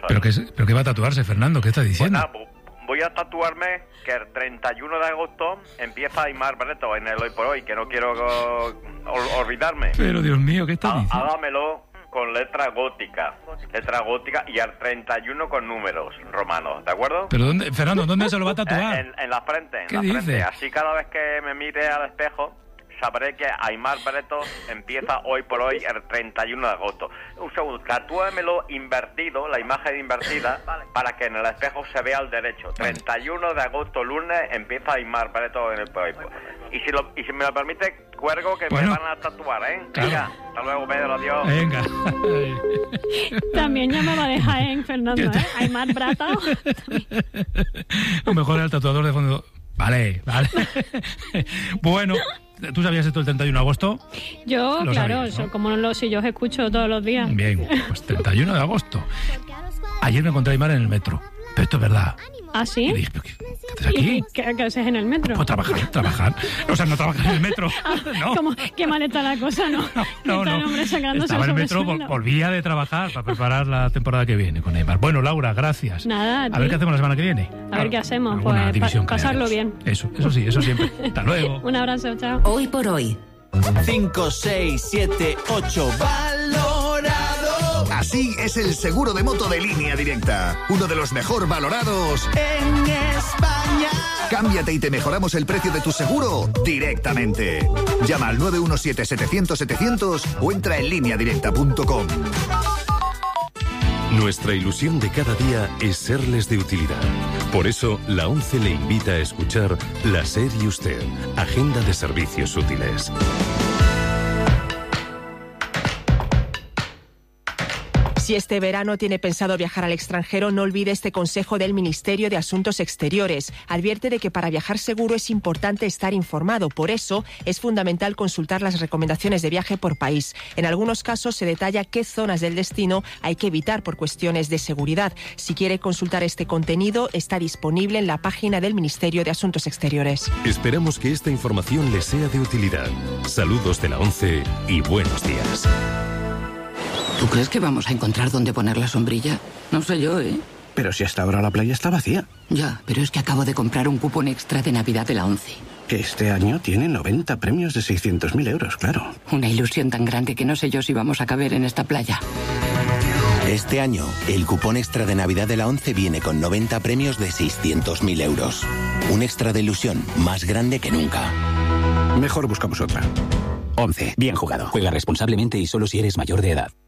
¿Pero qué va a tatuarse, Fernando? ¿Qué estás diciendo? Pues nada, voy a tatuarme que el 31 de agosto empieza Aimar Breto en el Hoy por Hoy, que no quiero olvidarme. Pero Dios mío, ¿qué estás diciendo? Hágamelo con letra gótica y al 31 con números romanos, ¿de acuerdo? Pero Fernando, ¿dónde se lo va a tatuar? En la frente, ¿Qué dice? Así cada vez que me mire al espejo sabré que Aimar Breto empieza Hoy por Hoy el 31 de agosto. Un segundo, tatúamelo invertido, la imagen invertida, para que en el espejo se vea al derecho. 31 de agosto, lunes, empieza Aimar Breto en el Hoy. Y si me lo permite, cuelgo que me van a tatuar, ¿eh? Claro. Venga, hasta luego, Pedro, adiós. Venga. También llamaba de Jaén, Fernando, ¿eh? Aimar Breto. O mejor el tatuador de fondo. Vale. Bueno, ¿tú sabías esto el 31 de agosto? Yo, claro, sabías, ¿no? como no si yo os escucho todos los días. Bien, pues 31 de agosto. Ayer me encontré a Aimar en el metro. Pero esto es verdad. ¿Ah, sí? Y dije, ¿qué haces aquí? ¿Qué haces en el metro? Pues trabajar. O sea, no trabajar en el metro. No. ¿Cómo? Qué mal está la cosa, ¿no? No. Está el hombre sacándose Estaba en el metro, sobresueldo. volvía de trabajar para preparar la temporada que viene con Aimar. Bueno, Laura, gracias. Nada, a ver qué hacemos la semana que viene. A ver qué hacemos, alguna pues división pasarlo crearemos. bien. Eso sí, eso siempre. Hasta luego. Un abrazo, chao. Hoy por hoy. 5, 6, 7, 8. ¡Valorado! Así es el seguro de moto de Línea Directa. Uno de los mejor valorados En España. Cámbiate y te mejoramos el precio de tu seguro directamente. Llama al 917-700-700 o entra en lineadirecta.com. Nuestra ilusión de cada día es serles de utilidad. Por eso, la ONCE le invita a escuchar La SER y Usted, Agenda de Servicios Útiles. Si este verano tiene pensado viajar al extranjero, no olvide este consejo del Ministerio de Asuntos Exteriores. Advierte de que para viajar seguro es importante estar informado. Por eso, es fundamental consultar las recomendaciones de viaje por país. En algunos casos se detalla qué zonas del destino hay que evitar por cuestiones de seguridad. Si quiere consultar este contenido, está disponible en la página del Ministerio de Asuntos Exteriores. Esperamos que esta información les sea de utilidad. Saludos de la ONCE y buenos días. ¿Tú crees que vamos a encontrar dónde poner la sombrilla? No sé yo, ¿eh? Pero si hasta ahora la playa está vacía. Ya, pero es que acabo de comprar un cupón extra de Navidad de la ONCE. Que este año tiene 90 premios de 600.000 euros, claro. Una ilusión tan grande que no sé yo si vamos a caber en esta playa. Este año, el cupón extra de Navidad de la ONCE viene con 90 premios de 600.000 euros. Un extra de ilusión más grande que nunca. Mejor buscamos otra. 11. Bien jugado. Juega responsablemente y solo si eres mayor de edad.